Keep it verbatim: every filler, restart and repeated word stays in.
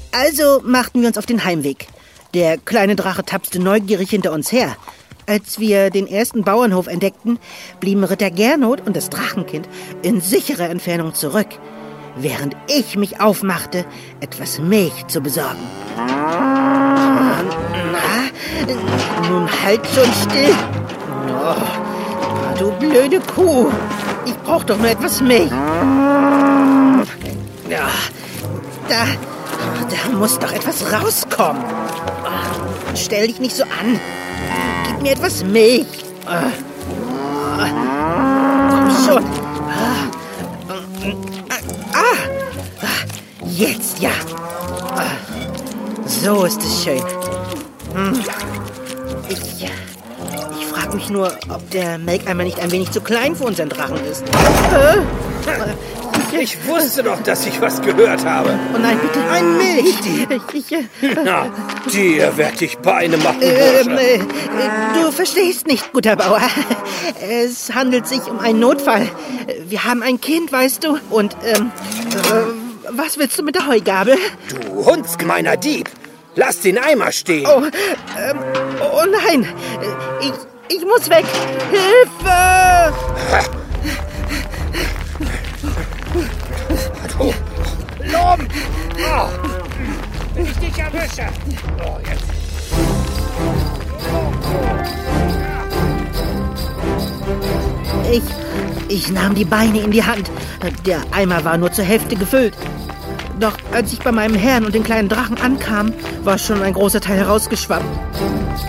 Also machten wir uns auf den Heimweg. Der kleine Drache tapste neugierig hinter uns her. Als wir den ersten Bauernhof entdeckten, blieben Ritter Gernot und das Drachenkind in sicherer Entfernung zurück, während ich mich aufmachte, etwas Milch zu besorgen. Na, nun halt schon still. Oh, du blöde Kuh. Ich brauch doch nur etwas Milch. Ja, da, da muss doch etwas rauskommen. Stell dich nicht so an. Gib mir etwas Milch. Komm schon. Ah, jetzt ja. So ist es schön. Ich, ich frage mich nur, ob der Melkeimer nicht ein wenig zu klein für unseren Drachen ist. Ich wusste doch, dass ich was gehört habe. Oh nein, bitte, ein Milch. Ich, ich, Na, dir werd ich Beine machen, äh, Bursche. äh, du verstehst nicht, guter Bauer. Es handelt sich um einen Notfall. Wir haben ein Kind, weißt du. Und, ähm, äh, was willst du mit der Heugabel? Du hundsgemeiner Dieb. Lass den Eimer stehen. Oh, ähm, oh nein. Ich, ich muss weg. Hilfe! Du, Loben! Oh, wenn ich dich erwische. Oh, jetzt. Ich, ich nahm die Beine in die Hand. Der Eimer war nur zur Hälfte gefüllt. Doch als ich bei meinem Herrn und den kleinen Drachen ankam, war schon ein großer Teil herausgeschwappt.